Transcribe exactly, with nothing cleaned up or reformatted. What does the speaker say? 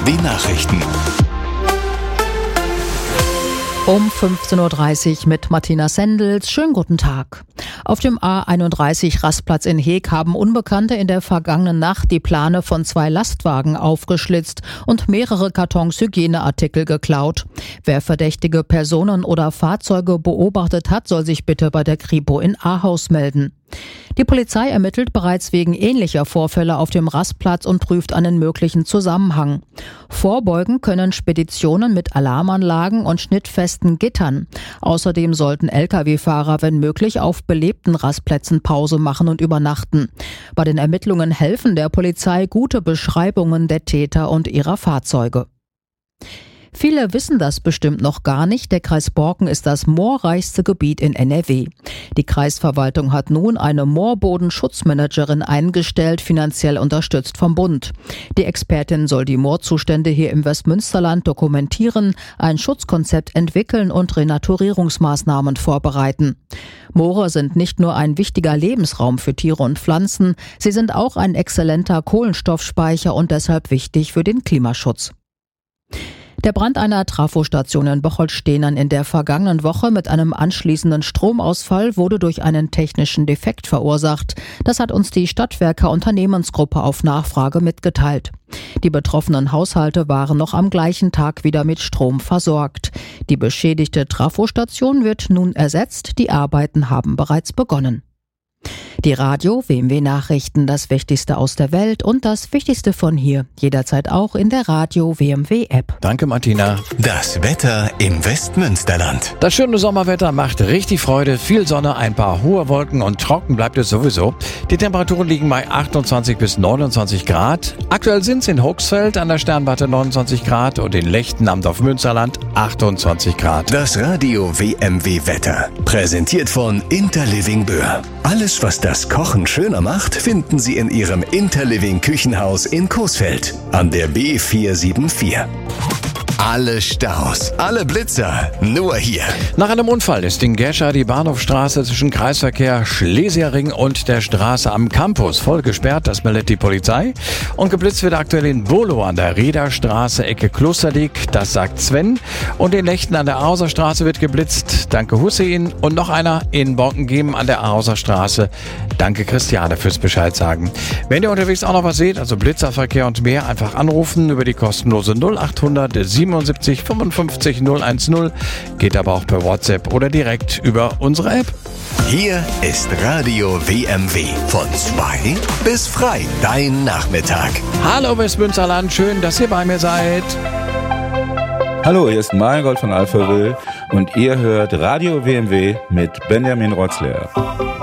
W Nachrichten. Um fünfzehn Uhr dreißig mit Martina Sendels. Schönen guten Tag. Auf dem A einunddreißig Rastplatz in Heeg haben Unbekannte in der vergangenen Nacht die Plane von zwei Lastwagen aufgeschlitzt und mehrere Kartons Hygieneartikel geklaut. Wer verdächtige Personen oder Fahrzeuge beobachtet hat, soll sich bitte bei der Kripo in Ahaus melden. Die Polizei ermittelt bereits wegen ähnlicher Vorfälle auf dem Rastplatz und prüft einen möglichen Zusammenhang. Vorbeugen können Speditionen mit Alarmanlagen und schnittfesten Gittern. Außerdem sollten L K W-Fahrer, wenn möglich, auf belebten Rastplätzen Pause machen und übernachten. Bei den Ermittlungen helfen der Polizei gute Beschreibungen der Täter und ihrer Fahrzeuge. Viele wissen das bestimmt noch gar nicht. Der Kreis Borken ist das moorreichste Gebiet in N R W. Die Kreisverwaltung hat nun eine Moorbodenschutzmanagerin eingestellt, finanziell unterstützt vom Bund. Die Expertin soll die Moorzustände hier im Westmünsterland dokumentieren, ein Schutzkonzept entwickeln und Renaturierungsmaßnahmen vorbereiten. Moore sind nicht nur ein wichtiger Lebensraum für Tiere und Pflanzen, sie sind auch ein exzellenter Kohlenstoffspeicher und deshalb wichtig für den Klimaschutz. Der Brand einer Trafostation in Bocholt-Stehnern in der vergangenen Woche mit einem anschließenden Stromausfall wurde durch einen technischen Defekt verursacht. Das hat uns die Stadtwerke Unternehmensgruppe auf Nachfrage mitgeteilt. Die betroffenen Haushalte waren noch am gleichen Tag wieder mit Strom versorgt. Die beschädigte Trafostation wird nun ersetzt. Die Arbeiten haben bereits begonnen. Die Radio W M W Nachrichten, das Wichtigste aus der Welt und das Wichtigste von hier. Jederzeit auch in der Radio W M W App. Danke, Martina. Das Wetter im Westmünsterland. Das schöne Sommerwetter macht richtig Freude. Viel Sonne, ein paar hohe Wolken und trocken bleibt es sowieso. Die Temperaturen liegen bei achtundzwanzig bis neunundzwanzig Grad. Aktuell sind es in Hochsfeld an der Sternwarte neunundzwanzig Grad und in Lechten am Dorf Münsterland achtundzwanzig Grad. Das Radio W M W Wetter. Präsentiert von Interliving Böhr. Alles, was das Kochen schöner macht, finden Sie in Ihrem Interliving Küchenhaus in Coesfeld an der B vier sieben vier. Alle Staus, alle Blitzer, nur hier. Nach einem Unfall ist in Gescher die Bahnhofstraße zwischen Kreisverkehr Schlesierring und der Straße am Campus voll gesperrt, das meldet die Polizei. Und geblitzt wird aktuell in Bolo an der Riederstraße Ecke Klosterdiek, das sagt Sven. Und in Lechten an der Ahrauser Straße wird geblitzt, danke Hussein. Und noch einer in Borkengem an der Ahrauser Straße, danke Christiane fürs Bescheid sagen. Wenn ihr unterwegs auch noch was seht, also Blitzerverkehr und mehr, einfach anrufen über die kostenlose null achthundert siebenundsiebzig fünfundfünfzig null eins null, geht aber auch per WhatsApp oder direkt über unsere App. Hier ist Radio W M W von zwei bis frei, dein Nachmittag. Hallo Westmünsterland, schön, dass ihr bei mir seid. Hallo, hier ist Meingold von Alphaville und ihr hört Radio W M W mit Benjamin Rotzler.